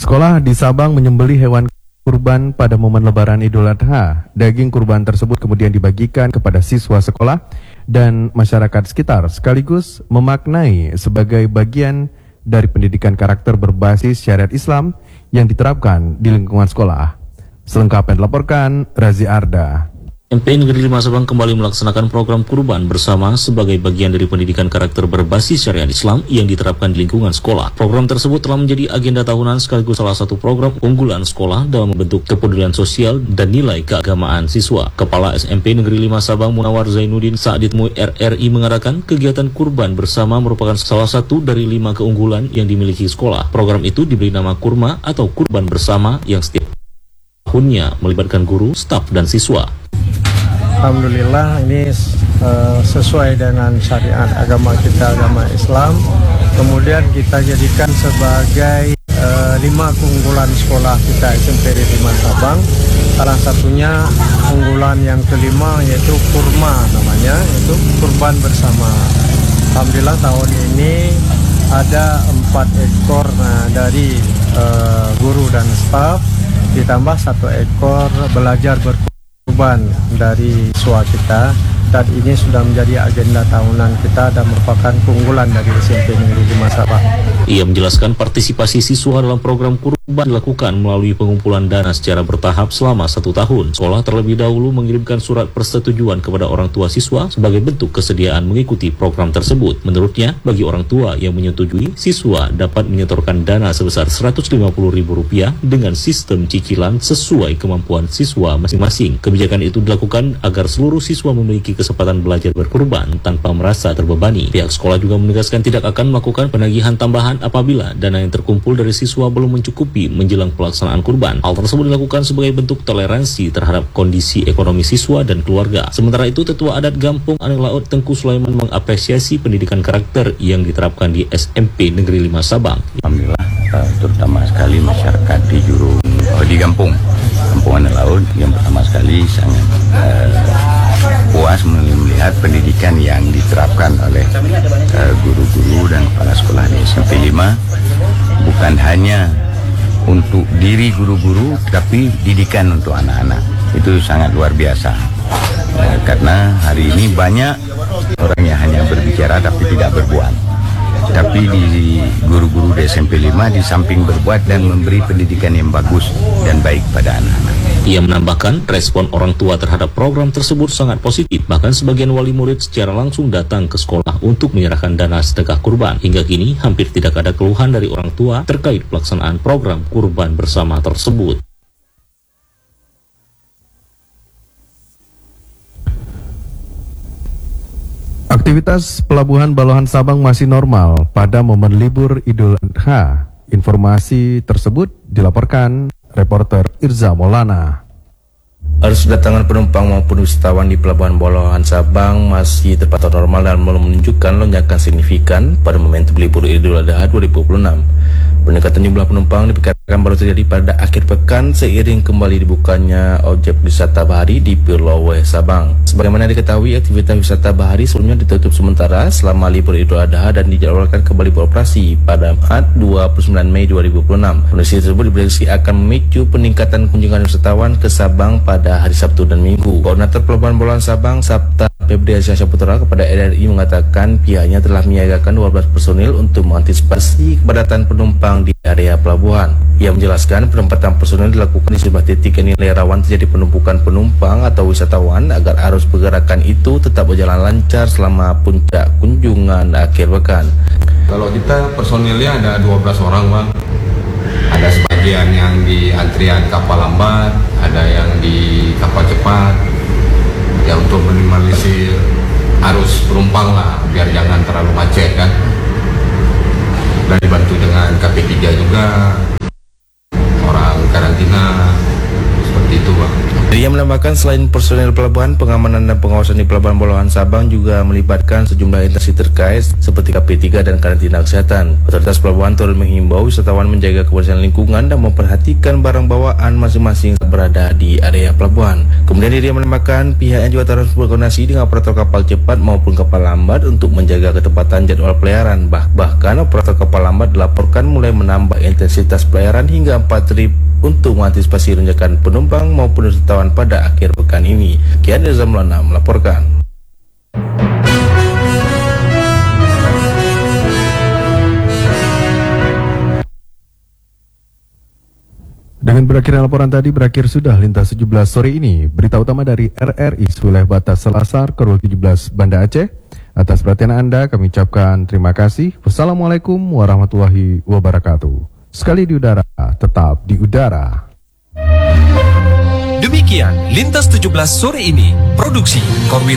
Sekolah di Sabang menyembelih hewan kurban pada momen Lebaran Idul Adha. Daging kurban tersebut kemudian dibagikan kepada siswa sekolah dan masyarakat sekitar, sekaligus memaknai sebagai bagian dari pendidikan karakter berbasis syariat Islam yang diterapkan di lingkungan sekolah. Selengkapnya dilaporkan Razi Arda. SMP Negeri 5 Sabang kembali melaksanakan program kurban bersama sebagai bagian dari pendidikan karakter berbasis syariat Islam yang diterapkan di lingkungan sekolah. Program tersebut telah menjadi agenda tahunan sekaligus salah satu program unggulan sekolah dalam membentuk kepedulian sosial dan nilai keagamaan siswa. Kepala SMP Negeri 5 Sabang Munawar Zainuddin saat ditemui RRI mengatakan kegiatan kurban bersama merupakan salah satu dari 5 keunggulan yang dimiliki sekolah. Program itu diberi nama Kurma atau Kurban Bersama yang setiap tahunnya melibatkan guru, staf, dan siswa. Alhamdulillah ini sesuai dengan syariat agama kita, agama Islam. Kemudian kita jadikan sebagai 5 keunggulan sekolah kita SMP 5 Sabang. Salah satunya unggulan yang kelima yaitu kurma namanya, yaitu kurban bersama. Alhamdulillah tahun ini ada 4 ekor dari guru dan staf, ditambah 1 ekor belajar berkurban dari siswa kita, dan ini sudah menjadi agenda tahunan kita dan merupakan keunggulan dari SMP Negeri 5 Sabang. Ia menjelaskan partisipasi siswa dalam program kurban dilakukan melalui pengumpulan dana secara bertahap selama 1 tahun. Sekolah terlebih dahulu mengirimkan surat persetujuan kepada orang tua siswa sebagai bentuk kesediaan mengikuti program tersebut. Menurutnya, bagi orang tua yang menyetujui, siswa dapat menyetorkan dana sebesar Rp150.000 dengan sistem cicilan sesuai kemampuan siswa masing-masing. Kebijakan itu dilakukan agar seluruh siswa memiliki kesempatan belajar berkurban tanpa merasa terbebani. Pihak sekolah juga menegaskan tidak akan melakukan penagihan tambahan apabila dana yang terkumpul dari siswa belum mencukupi menjelang pelaksanaan kurban. Hal tersebut dilakukan sebagai bentuk toleransi terhadap kondisi ekonomi siswa dan keluarga. Sementara itu, Tetua Adat Gampung Aneng Laut Tengku Sulaiman mengapresiasi pendidikan karakter yang diterapkan di SMP Negeri 5 Sabang. Alhamdulillah, terutama sekali masyarakat di Gampung Aneng Laut yang pertama sekali sangat puas melihat pendidikan yang diterapkan oleh guru-guru dan kepala sekolah di SMP 5, bukan hanya untuk diri guru-guru tapi didikan untuk anak-anak. Itu sangat luar biasa, karena hari ini banyak orang yang hanya berbicara tapi tidak berbuat. Tapi di guru-guru di SMP 5 di samping berbuat dan memberi pendidikan yang bagus dan baik pada anak-anak. Ia menambahkan respon orang tua terhadap program tersebut sangat positif. Bahkan sebagian wali murid secara langsung datang ke sekolah untuk menyerahkan dana sedekah kurban. Hingga kini hampir tidak ada keluhan dari orang tua terkait pelaksanaan program kurban bersama tersebut. Aktivitas Pelabuhan Balohan Sabang masih normal pada momen libur Idul Adha. Informasi tersebut dilaporkan reporter Irza Maulana. Arus kedatangan penumpang maupun wisatawan di Pelabuhan Balohan Sabang masih terpantau normal dan belum menunjukkan lonjakan signifikan pada momentum libur Idul Adha 2026. Peningkatan jumlah penumpang diperkirakan baru terjadi pada akhir pekan seiring kembali dibukanya objek wisata bahari di Pulau Sabang. Sebagaimana diketahui, aktivitas wisata bahari sebelumnya ditutup sementara selama libur Idul Adha dan dijadwalkan kembali beroperasi pada 29 Mei 2026. Kondisi tersebut diprediksi akan memicu peningkatan kunjungan wisatawan ke Sabang pada hari Sabtu dan Minggu. Koordinator Pelabuhan Balohan Sabang, Sabta Febri Syahputra, kepada RRI mengatakan pihaknya telah menyiagakan 12 personil untuk mengantisipasi kepadatan penumpang di area pelabuhan. Ia menjelaskan penempatan personil dilakukan di sejumlah titik yang nilai rawan terjadi penumpukan penumpang atau wisatawan agar arus pergerakan itu tetap berjalan lancar selama puncak kunjungan akhir pekan. Kalau kita personilnya ada 12 orang, Bang. Ada sebagian yang di antrian kapal lambat, ada yang di kapal cepat, ya untuk minimalisir arus penumpang lah, biar jangan terlalu macet kan. Dan dibantu dengan KP3 juga, orang karantina, seperti itu, Bang. Jadi Dirinya menambahkan selain personel pelabuhan, pengamanan dan pengawasan di Pelabuhan Bolahan Sabang juga melibatkan sejumlah instansi terkait seperti KP3 dan karantina kesehatan. Otoritas pelabuhan turut menghimbau wisatawan menjaga kebersihan lingkungan dan memperhatikan barang bawaan masing-masing saat berada di area pelabuhan. Kemudian dirinya menambahkan pihaknya juga terus berkoordinasi dengan operator kapal cepat maupun kapal lambat untuk menjaga ketepatan jadwal pelayaran. Bahkan operator kapal lambat dilaporkan mulai menambah intensitas pelayaran hingga 4 trip untuk mengantisipasi lonjakan penumpang maupun wisatawan pada akhir pekan ini. Kian Reza Maulana melaporkan. Dengan berakhirnya laporan tadi, berakhir sudah Lintas 17 sore ini. Berita utama dari RRI wilayah batas Selasar, Korul 17, Banda Aceh. Atas perhatian Anda kami ucapkan terima kasih. Wassalamualaikum warahmatullahi wabarakatuh. Sekali di udara, tetap di udara. Demikian Lintas 17 sore ini. Produksi Korwil